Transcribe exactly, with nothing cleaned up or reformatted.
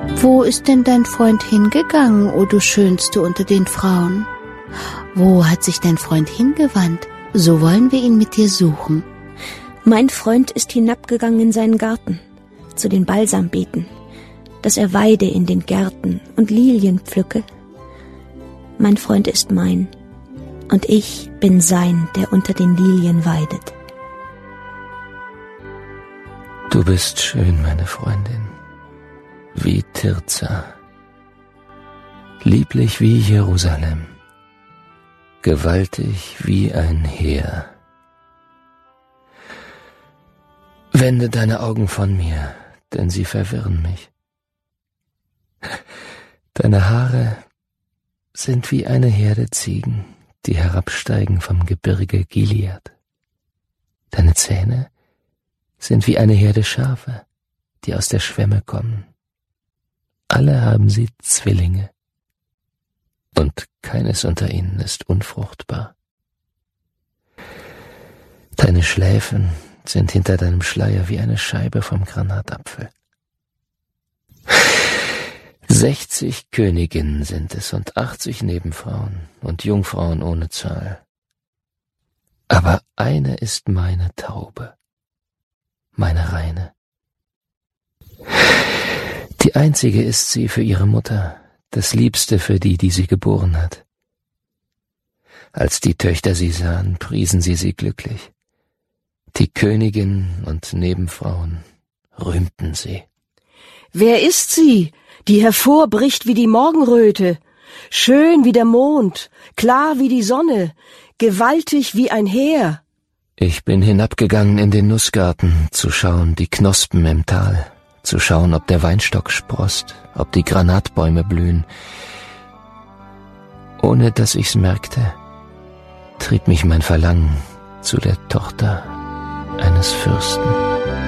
Wo ist denn dein Freund hingegangen, o du Schönste unter den Frauen? Wo hat sich dein Freund hingewandt? So wollen wir ihn mit dir suchen. Mein Freund ist hinabgegangen in seinen Garten, zu den Balsambeeten, dass er weide in den Gärten und Lilien pflücke. Mein Freund ist mein, und ich bin sein, der unter den Lilien weidet. Du bist schön, meine Freundin, wie Tirza, lieblich wie Jerusalem, gewaltig wie ein Heer. Wende deine Augen von mir, denn sie verwirren mich. Deine Haare sind wie eine Herde Ziegen, die herabsteigen vom Gebirge Gilead. Deine Zähne sind wie eine Herde Schafe, die aus der Schwemme kommen. Alle haben sie Zwillinge, und keines unter ihnen ist unfruchtbar. Deine Schläfen sind hinter deinem Schleier wie eine Scheibe vom Granatapfel. Sechzig Königinnen sind es und achtzig Nebenfrauen und Jungfrauen ohne Zahl. Aber eine ist meine Taube, meine Reine. Die einzige ist sie für ihre Mutter, das Liebste für die, die sie geboren hat. Als die Töchter sie sahen, priesen sie sie glücklich. Die Königinnen und Nebenfrauen rühmten sie. Wer ist sie, die hervorbricht wie die Morgenröte, schön wie der Mond, klar wie die Sonne, gewaltig wie ein Heer? Ich bin hinabgegangen in den Nussgarten, zu schauen die Knospen im Tal, zu schauen, ob der Weinstock sproßt, ob die Granatbäume blühen. Ohne dass ich's merkte, trieb mich mein Verlangen zu der Tochter eines Fürsten.